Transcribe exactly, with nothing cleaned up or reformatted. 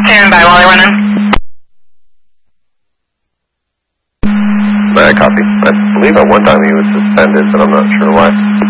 Stand by while I run in. Alright, copy. I believe at one time he was suspended, but I'm not sure why.